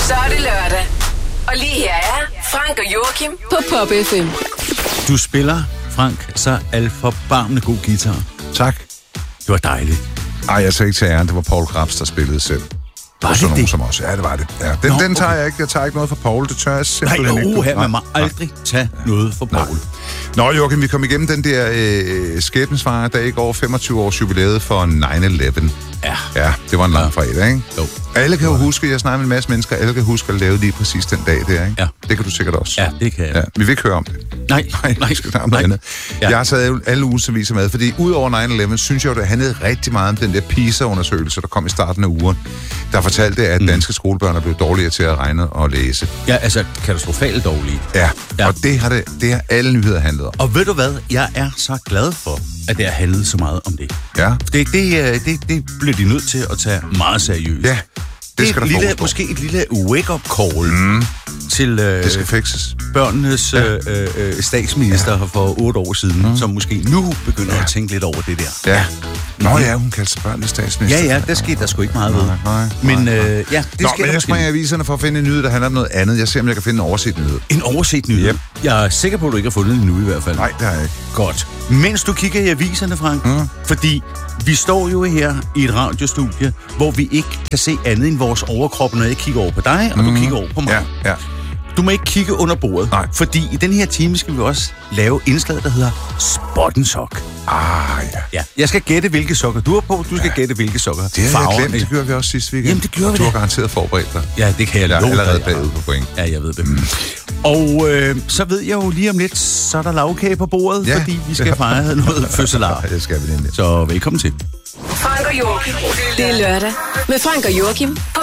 Så er det lørdag. Og lige her er Frank og Joachim på Pop FM. Du spiller, Frank, så alforbarmende god guitar. Tak. Det var dejligt. Ej, jeg tager ikke til æren. Det var Paul Krabs, der spillede selv. Var det nogen det? som også. Ja, det var det. Ja. Den tager jeg ikke. Jeg tager ikke noget fra Paul. Det tør jeg simpelthen ikke. Man må aldrig tage noget for Paul. Nå, Joachim, vi kom igennem den der skæbnesvarer, der ikke over 25 års jubilæet for 9/11. Ja, det var en lang fredag, ikke? Jo. Alle kan jo huske, jeg snakker med en masse mennesker, alle kan huske at lave lige præcis den dag der, ikke? Ja. Det kan du sikkert også. Ja, det kan jeg. Ja, vi vil ikke høre om det. Nej. Vi skal snakke om noget andet. Ja. Jeg har taget alle ugens aviser med, fordi udover 9/11, synes jeg jo, det handlede rigtig meget om den der PISA-undersøgelse, der kom i starten af ugen, der fortalte, at danske skolebørn er blevet dårligere til at regne og læse. Ja, altså katastrofalt dårlige. Ja. Og det har alle nyheder handlet om. Og ved du hvad? Jeg er så glad for, at det har handlet så meget om det. Ja. Det bliver de nødt til at tage meget seriøst. Ja, det skal der forestå. Måske et lille wake-up call til det skal fikses. Børnenes statsminister for 8 år siden, som måske nu begynder at tænke lidt over det der. Ja. Nå ja, hun kaldte sig børnenes statsminister. Ja, der skete der sgu ikke meget ved. Nej. Men det Nå, sker men jeg springer i aviserne for at finde en nyhed, der handler om noget andet. Jeg ser, om jeg kan finde en overset nyhed. En overset nyhed? Yep. Jeg er sikker på, at du ikke har fundet den nu i hvert fald. Nej, det har jeg ikke. Godt. Mens du kigger i aviserne, Frank, fordi vi står jo her i et radiostudie, hvor vi ikke kan se andet end vores overkrop, når jeg kigger over på dig, og du kigger over på mig. Ja. Du må ikke kigge under bordet, Nej. fordi i den her time skal vi også lave indslaget, der hedder Spot en Sok. Ja. Jeg skal gætte, hvilke sokker du har på. Du skal gætte, hvilke sokker. Det har jeg glemt. Det gjorde vi også sidste weekend. Jamen, det gjorde vi Du da. har garanteret forberedt dig. Ja, det kan jeg Jeg love er dig. allerede bagud på point. Ja, jeg ved det. Og så ved jeg jo lige om lidt, så er der lavkage på bordet, Ja. fordi vi skal fejre noget fødselar. Det skal vi nemlig. Så velkommen til. Frank og Joachim. Det er lørdag med Frank og Joachim på